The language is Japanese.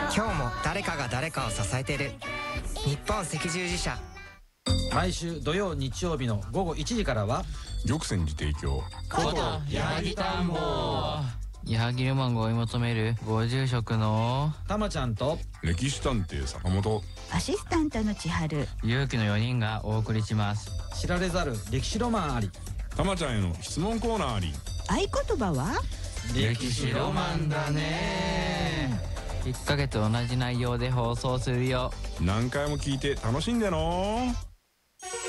今日も誰かが誰かを支えてる。日本赤十字社。 毎週土曜日曜日の午後1時からは玉泉寺提供こと矢作田んぼ。 矢作ロマンが追い求めるご住職のたまちゃんと歴史探偵坂本、 アシスタントの千春、 勇気の4人がお送りします。 知られざる歴史ロマンあり、 たまちゃんへの質問コーナーあり。 合言葉は歴史ロマンだね。1ヶ月同じ内容で放送するよ。 何回も聞いて楽しんでの。